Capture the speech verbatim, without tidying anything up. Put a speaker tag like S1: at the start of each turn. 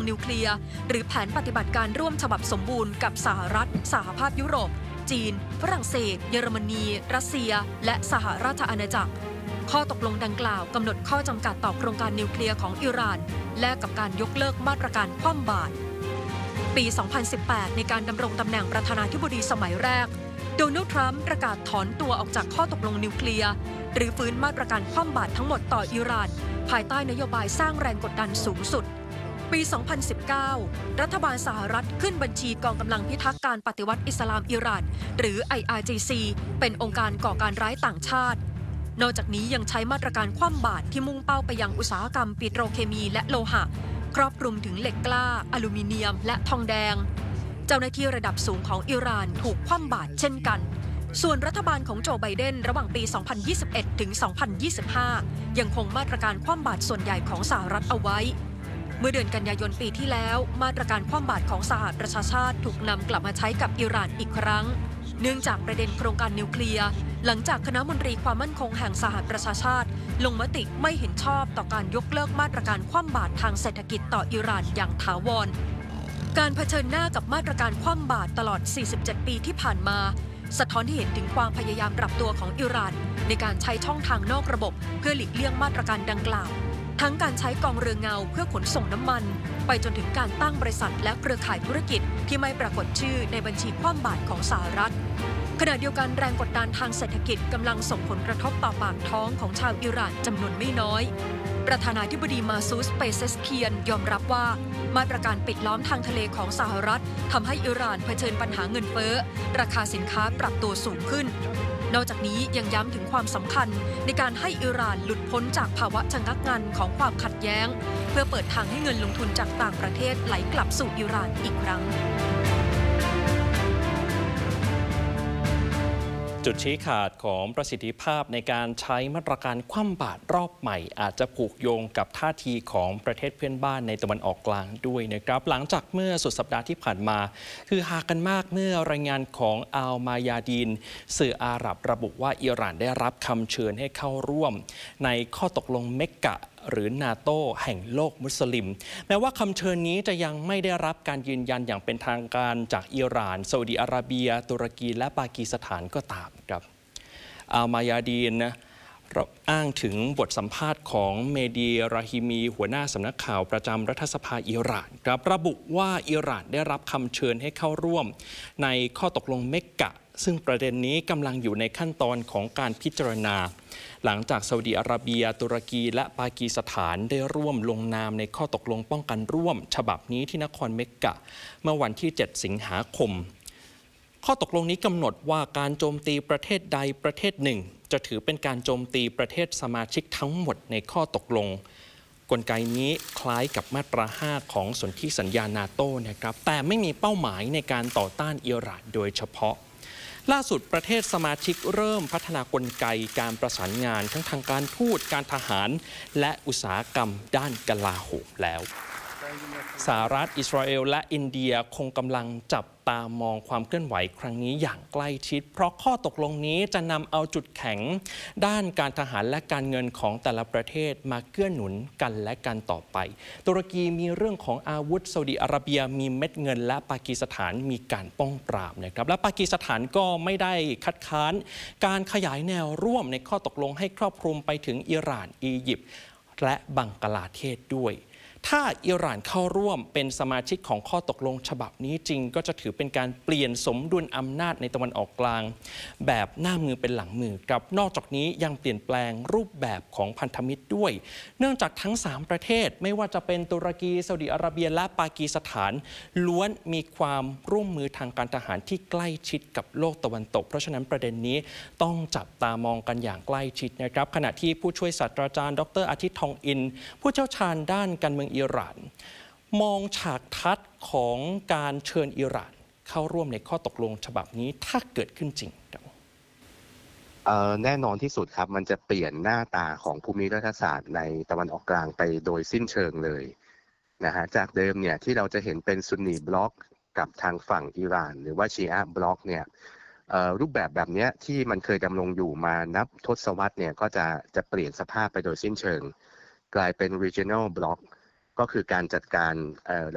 S1: นิวเคลียร์หรือแผนปฏิบัติการร่วมฉบับสมบูรณ์กับสหรัฐสหภาพยุโรปจีนฝรั่งเศสเยอรมนีรัสเซียและสหราชอาณาจักรข้อตกลงดังกล่าวกำหนดข้อจำกัดต่อโครงการนิวเคลียร์ของอิหร่านแลกกับการยกเลิกมาตรการคว่ำบาตรปี สองพันสิบแปด ในการดำรงตำแหน่งประธานาธิบดีสมัยแรกโดนัลด์ทรัมป์ประกาศถอนตัวออกจากข้อตกลงนิวเคลียร์หรือฟื้นมาตรการคว่ำบาตรทั้งหมดต่ออิหร่านภายใต้นโยบายสร้างแรงกดดันสูงสุดปี สองพันสิบเก้า รัฐบาลสหรัฐขึ้นบัญชีกองกำลังพิทักษ์การปฏิวัติอิสลามอิหร่านหรือ ไอ อาร์ จี ซี เป็นองค์การก่อการร้ายต่างชาตินอกจากนี้ยังใช้มาตรการคว่ำบาตรที่มุ่งเป้าไปยังอุตสาหกรรมปิโตรเคมีและโลหะครอบคลุมถึงเหล็กกล้าอลูมิเนียมและทองแดงเจ้าหน้าที่ระดับสูงของอิหร่านถูกคว่ำบาตรเช่นกันส่วนรัฐบาลของโจไบเดนระหว่างปี สองพันยี่สิบเอ็ด ถึง สองพันยี่สิบห้า ยังคงมาตรการคว่ำบาตรส่วนใหญ่ของสหรัฐเอาไว้เมื่อเดือนกันยายนปีที่แล้วมาตรการคว่ำบาตรของสหประชาชาติถูกนำกลับมาใช้กับอิหร่านอีกครั้งเนื่องจากประเด็นโครงการนิวเคลียร์หลังจากคณะมนตรีความมั่นคงแห่งสหประชาชาติลงมติไม่เห็นชอบต่อการยกเลิกมาตรการคว่ำบาตรทางเศรษฐกิจต่ออิหร่านอย่างถาวรการเผชิญหน้ากับมาตรการคว่ำบาตรตลอด สี่สิบเจ็ด ปีที่ผ่านมาสะท้อนให้เห็นถึงความพยายามปรับตัวของอิหร่านในการใช้ช่องทางนอกระบบเพื่อหลีกเลี่ยงมาตรการดังกล่าวทั้งการใช้กองเรือเงาเพื่อขนส่งน้ำมันไปจนถึงการตั้งบริษัทและเครือข่ายธุรกิจที่ไม่ปรากฏชื่อในบัญชีคว่ำบาตรของสหรัฐขณะเดียวกันแรงกดดันทางเศรษฐกิจกำลังส่งผลกระทบต่อปากท้องของชาวอิหร่านจำนวนไม่น้อยประธานาธิบดีมาซูส เปเซสเคียนยอมรับว่ามาตรการปิดล้อมทางทะเลของสหรัฐทำให้อิหร่านเผชิญปัญหาเงินเฟ้อราคาสินค้าปรับตัวสูงขึ้นนอกจากนี้ยังย้ำถึงความสำคัญในการให้อิหร่านหลุดพ้นจากภาวะชะงักงันของความขัดแย้งเพื่อเปิดทางให้เงินลงทุนจากต่างประเทศไหลกลับสู่อิหร่านอีกครั้ง
S2: จุดชี้ขาดของประสิทธิภาพในการใช้มาตรการคว่ำบาตรรอบใหม่อาจจะผูกโยงกับท่าทีของประเทศเพื่อนบ้านในตะวันออกกลางด้วยนะครับหลังจากเมื่อสุดสัปดาห์ที่ผ่านมาคือฮากันมากเมื่อรายงานของอัลมายาดีนสื่ออาหรับระบุว่าอิหร่านได้รับคำเชิญให้เข้าร่วมในข้อตกลงเมกกะหรือนาโตแห่งโลกมุสลิมแม้ว่าคำเชิญนี้จะยังไม่ได้รับการยืนยันอย่างเป็นทางการจากอิหร่านซาอุดิอาระเบียตุรกีและปากีสถานก็ตามครับอัลมายาดีนนะอ้างถึงบทสัมภาษณ์ของเมดีราฮิมีหัวหน้าสำนักข่าวประจำรัฐสภาอิหร่านครับระบุว่าอิหร่านได้รับคำเชิญให้เข้าร่วมในข้อตกลงเมกกะซึ่งประเด็นนี้กำลังอยู่ในขั้นตอนของการพิจารณาหลังจากซาอุดิอาระเบียตุรกีและปากีสถานได้ร่วมลงนามในข้อตกลงป้องกันร่วมฉบับนี้ที่นครเมกกะเมื่อวันที่เจ็ดสิงหาคมข้อตกลงนี้กำหนดว่าการโจมตีประเทศใดประเทศหนึ่งจะถือเป็นการโจมตีประเทศสมาชิกทั้งหมดในข้อตกลงกลไกนี้คล้ายกับมาตราห้าของสนธิสัญญานาโต้นะครับแต่ไม่มีเป้าหมายในการต่อต้านอิหร่านโดยเฉพาะล่าสุดประเทศสมาชิกเริ่มพัฒนากลไกการประสานงานทั้งทางการทูตการทหารและอุตสาหกรรมด้านกลาโหมแล้วสหรัฐอิสราเอลและอินเดียคงกำลังจับตามองความเคลื่อนไหวครั้งนี้อย่างใกล้ชิดเพราะข้อตกลงนี้จะนำเอาจุดแข็งด้านการทหารและการเงินของแต่ละประเทศมาเกื้อหนุนกันและกันต่อไปตุรกีมีเรื่องของอาวุธซาอุดิอาระเบียมีเม็ดเงินและปากีสถานมีการป้องปรามนะครับและปากีสถานก็ไม่ได้คัดค้านการขยายแนวร่วมในข้อตกลงให้ครอบคลุมไปถึงอิหร่านอียิปต์และบังกลาเทศด้วยถ้าอิหร่านเข้าร่วมเป็นสมาชิกของข้อตกลงฉบับนี้จริงก็จะถือเป็นการเปลี่ยนสมดุลอำนาจในตะวันออกกลางแบบหน้ามือเป็นหลังมือครับนอกจากนี้ยังเปลี่ยนแปลงรูปแบบของพันธมิตรด้วยเนื่องจากทั้งสามประเทศไม่ว่าจะเป็นตุรกีซาอุดิอาระเบียและปากีสถานล้วนมีความร่วมมือทางการทหารที่ใกล้ชิดกับโลกตะวันตกเพราะฉะนั้นประเด็นนี้ต้องจับตามองกันอย่างใกล้ชิดนะครับขณะที่ผู้ช่วยศาสตราจารย์ดรอาทิตย์ทองอินผู้เชี่ยวชาญด้านการเมืองอิหร่านมองฉากทัศน์ของการเชิญอิหร่านเข้าร่วมในข้อตกลงฉบับนี้ถ้าเกิดขึ้นจริง
S3: แน่นอนที่สุดครับมันจะเปลี่ยนหน้าตาของภูมิรัฐศาสตร์ในตะวันออกกลางไปโดยสิ้นเชิงเลยนะฮะจากเดิมเนี่ยที่เราจะเห็นเป็นซุนนีบล็อกกับทางฝั่งอิหร่านหรือว่าชีอะห์บล็อกเนี่ยรูปแบบแบบนี้ที่มันเคยดำรงอยู่มานับทศวรรษเนี่ยก็จะจะเปลี่ยนสภาพไปโดยสิ้นเชิงกลายเป็น regional block ก็คือการจัดการ